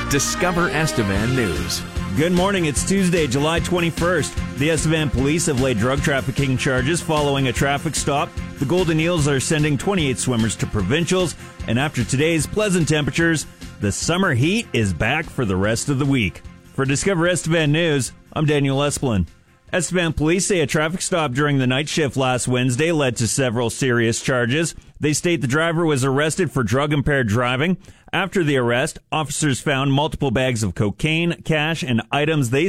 Discover Estevan News. Good morning. It's Tuesday, July 21st. The Estevan police have laid drug trafficking charges following a traffic stop. The Golden Eels are sending 28 swimmers to provincials. And after today's pleasant temperatures, the summer heat is back for the rest of the week. For Discover Estevan News, I'm Daniel Esplin. Estevan police say a traffic stop during the night shift last Wednesday led to several serious charges. They state the driver was arrested for drug-impaired driving. After the arrest, officers found multiple bags of cocaine, cash, and items they